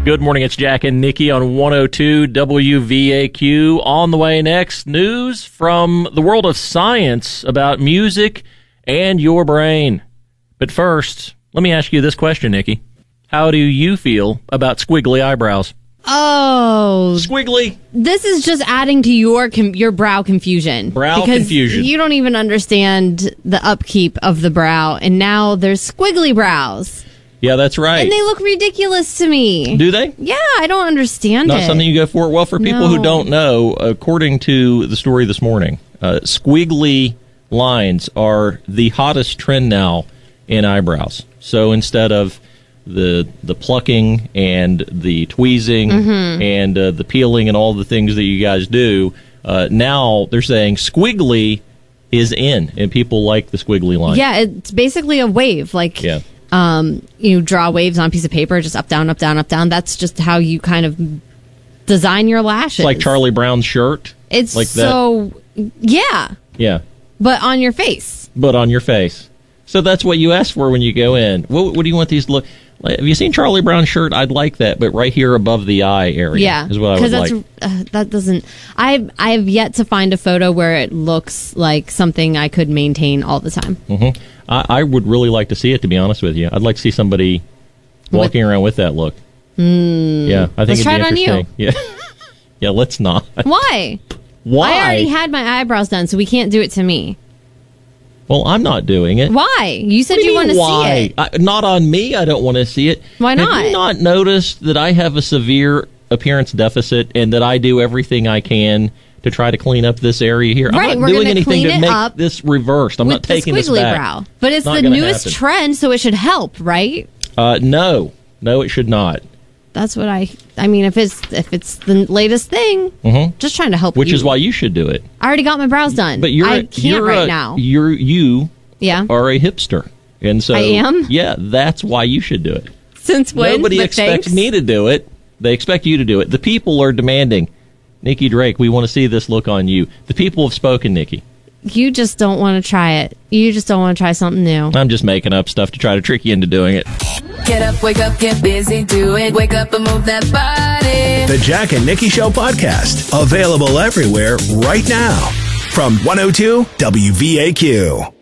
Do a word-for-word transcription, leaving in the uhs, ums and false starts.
Good morning, it's Jack and Nikki on one oh two W V A Q. On the way next, news from the world of science about music and your brain. But first, let me ask you this question, Nikki. How do you feel about squiggly eyebrows? Oh. Squiggly. This is just adding to your com- your brow confusion. Brow because confusion. You don't even understand the upkeep of the brow, and now there's squiggly brows. Yeah, that's right. And they look ridiculous to me. Do they? Yeah, I don't understand Not it. something you go for? Well, for people No. who don't know, according to the story this morning, uh, squiggly lines are the hottest trend now in eyebrows. So instead of the the plucking and the tweezing Mm-hmm. and uh, the peeling and all the things that you guys do, uh, now they're saying squiggly is in, and people like the squiggly line. Yeah, it's basically a wave. Like, Yeah. um, you draw waves on a piece of paper, just up, down, up, down, up, down. That's just how you kind of design your lashes. It's like Charlie Brown's shirt. It's like so, yeah, Yeah. but on your face. But on your face. So that's what you ask for when you go in. What, what do you want these to look? Like, have you seen Charlie Brown's shirt? I'd like that, but right here above the eye area. Yeah, is what I would that's, like. Uh, that doesn't. I I have yet to find a photo where it looks like something I could maintain all the time. Mm-hmm. I, I would really like to see it. To be honest with you, I'd like to see somebody walking With, around with that look. Mm, Yeah, I think let's it'd try be it on you. interesting. Yeah, yeah. Let's not. Why? Why? I already had my eyebrows done, so we can't do it to me. Well, I'm not doing it. Why? You said What do you, you want to mean, see why? it. I, not on me. I don't want to see it. Why Have not? you not noticed that I have a severe appearance deficit and that I do everything I can to try to clean up this area here? Right, I'm we're not doing gonna anything clean to it make up this reversed. I'm with not taking the this squiggly back. brow, but it's Not the gonna newest happen. trend, so it should help, right? Uh, no, no, it should not. That's what I. I mean, if it's if it's the latest thing, Mhm. just trying to help. Which you. is why you should do it. I already got my brows done. But you're I a, can't you're right a, now. You're you Yeah. are a hipster, and so I am? Yeah, that's why you should do it. Since when? Nobody But expects thanks. me to do it. They expect you to do it. The people are demanding, Nikki Drake, we want to see this look on you. The people have spoken, Nikki. You just don't want to try it. You just don't want to try something new. I'm just making up stuff to try to trick you into doing it. Get up, wake up, get busy, do it. Wake up and move that body. The Jack and Nikki Show podcast, available everywhere right now from one oh two W V A Q.